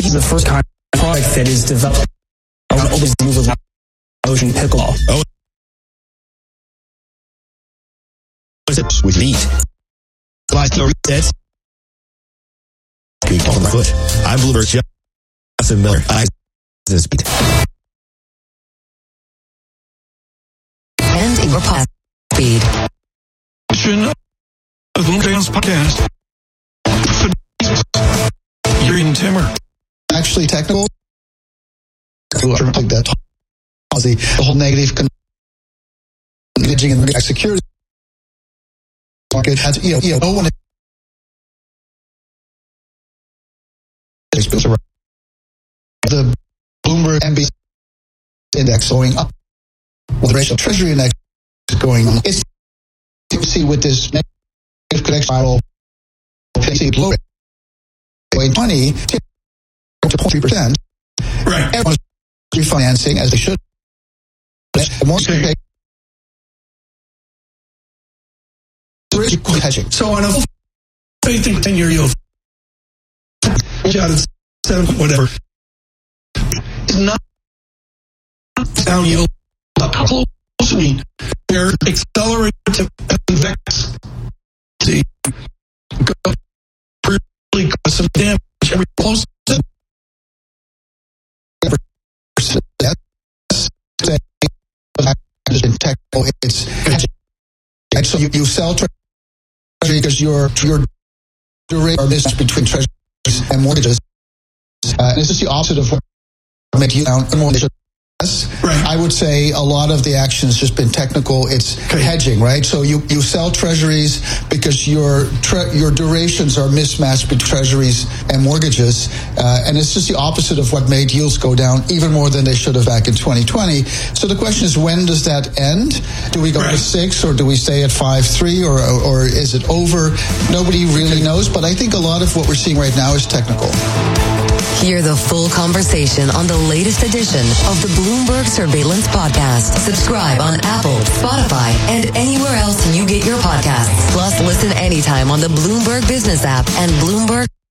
is the first kind of product that is developed over ocean pickleball. Oh. With meat. Like the resets. Good on the foot. I'm Bloomberg Justin Miller. Speed. And your podcast speed. Of Bloomberg's podcast. You're in Timmer. Actually technical. Like that. The whole negative converging and security market has no one the Bloomberg MBA index going up with the racial treasury index going on. It's you see with this negative connection spiral low rate 20 to 0.3%. Right. Everyone's refinancing as they should. More hedging. So on a faith in 10-year yield, out of 7, whatever, is not down yield. How close to me? They're accelerated convex. See, go really cause some damage. Every close to it's hedging. So you sell treasury because your duration are mismatched between treasuries and mortgages. And this is the opposite of what make you down mortgages. Right. I would say a lot of the action has just been technical. It's hedging, right? So you sell treasuries because your durations are mismatched between treasuries and mortgages, and it's just the opposite of what made yields go down even more than they should have back in 2020. So the question is, when does that end? Do we go to 6, or do we stay at 5.3, or is it over? Nobody really knows, but I think a lot of what we're seeing right now is technical. Hear the full conversation on the latest edition of the Bloomberg Surveillance Podcast. Subscribe on Apple, Spotify, and anywhere else you get your podcasts. Plus, listen anytime on the Bloomberg Business app and Bloomberg